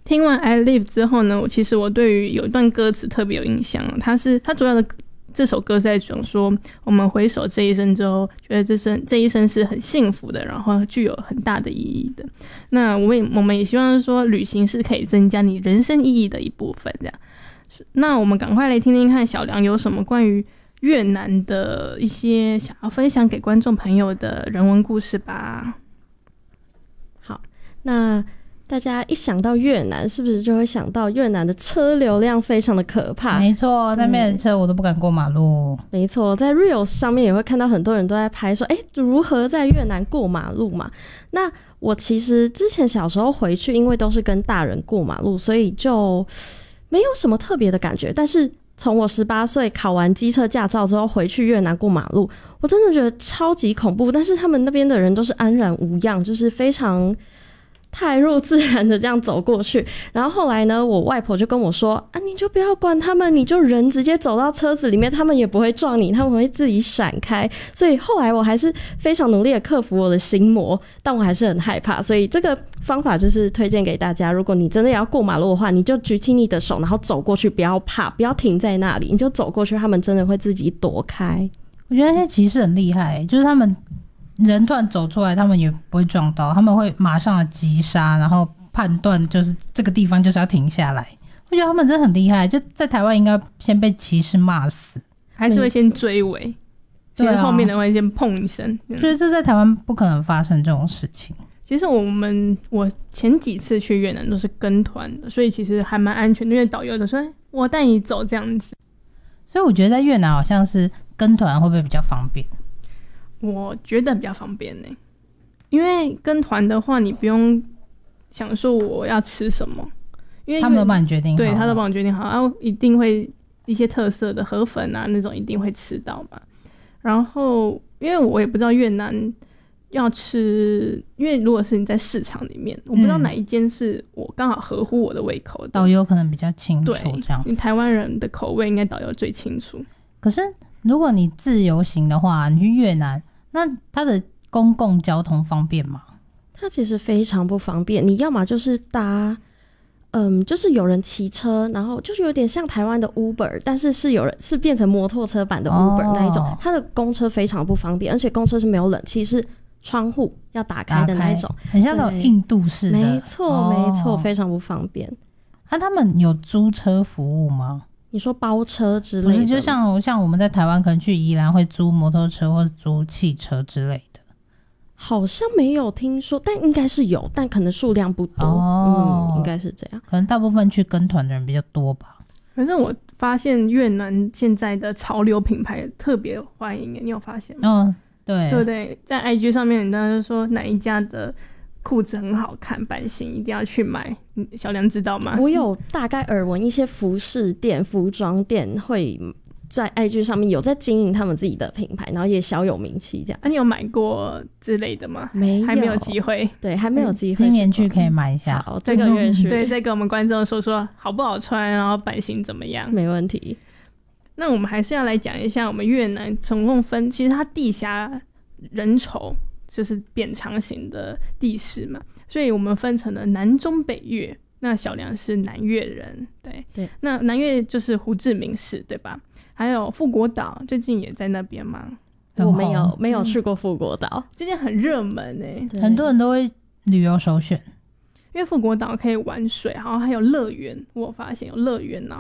听完 I Live 之后呢，其实我对于有一段歌词特别有印象，它主要的这首歌是在讲说，我们回首这一生之后，觉得这一生是很幸福的，然后具有很大的意义的。那我们也希望说，旅行是可以增加你人生意义的一部分。这样，那我们赶快来听听看小梁有什么关于越南的一些想要分享给观众朋友的人文故事吧。 好，那大家一想到越南，是不是就会想到越南的车流量非常的可怕？ 没错，那边的车我都不敢过马路。 没错，在 Reels 上面也会看到很多人都在拍说，如何在越南过马路嘛。那我其实之前小时候回去，因为都是跟大人过马路，所以就没有什么特别的感觉。但是从我18岁考完机车驾照之后回去越南过马路，我真的觉得超级恐怖。但是他们那边的人都是安然无恙，就是非常太入自然的这样走过去。然后后来呢，我外婆就跟我说啊，你就不要管他们，你就人直接走到车子里面，他们也不会撞你，他们会自己闪开。所以后来我还是非常努力的克服我的心魔，但我还是很害怕。所以这个方法就是推荐给大家，如果你真的要过马路的话，你就举起你的手，然后走过去，不要怕，不要停在那里，你就走过去，他们真的会自己躲开。 我觉得那些骑士很厉害，就是他们人突然走出来，他们也不会撞到，他们会马上的急刹，然后判断就是这个地方就是要停下来。我觉得他们真的很厉害，就在台湾应该先被骑士骂死， 还是会先追尾，就是后面的会先碰一声。 所以这在台湾不可能发生这种事情。 其实我前几次去越南都是跟团的，所以其实还蛮安全的，因为导游就说我带你走这样子。 所以我觉得在越南好像是跟团会不会比较方便？ 我觉得比较方便呢，因为跟团的话，你不用想说我要吃什么，因为他们都帮你决定好， 对，他都帮我决定好，然后一定会一些特色的河粉啊那种一定会吃到嘛。然后因为我也不知道越南要吃，因为如果是你在市场里面，我不知道哪一间是我刚好合乎我的胃口的， 导游可能比较清楚这样子。 对，台湾人的口味应该导游最清楚。 可是如果你自由行的话，你去越南，那它的公共交通方便吗？ 它其实非常不方便，你要么就是搭就是有人骑车，然后就是有点像台湾的 Uber， 但是有人是变成摩托车版的 Uber 那一种。它的公车非常不方便，而且公车是没有冷气，是窗户要打开的那一种， 很像那种印度式的。 没错没错，非常不方便。 他们有租车服务吗？ 你说包车之类的？ 不是，就像我们在台湾可能去宜兰会租摩托车或者租汽车之类的。 好像没有听说，但应该是有，但可能数量不多。应该是这样。 可能大部分去跟团的人比较多吧。 反正我发现越南现在的潮流品牌特别欢迎，你有发现吗？ 对， 对不对？在 IG 上面，人家就说哪一家的裤子很好看，版型一定要去买。小梁知道吗？ 我有大概耳闻一些服饰店、服装店会在 IG 上面有在经营他们自己的品牌，然后也小有名气这样。 你有买过之类的吗？ 没有， 还没有机会。 对，还没有机会。 今年去可以买一下。 好，这个月去。 对，再跟我们观众说好不好穿，然后版型怎么样？ 没问题。 那我们还是要来讲一下我们越南总共分，其实它地狭人稠，就是扁长型的地势嘛，所以我们分成了南中北越。那小梁是南越人，对。那南越就是胡志明市，对吧？还有富国岛，最近也在那边吗？ 我没有去过富国岛， 最近很热门很多人都会旅游首选， 因为富国岛可以玩水，然后还有乐园，我发现有乐园，然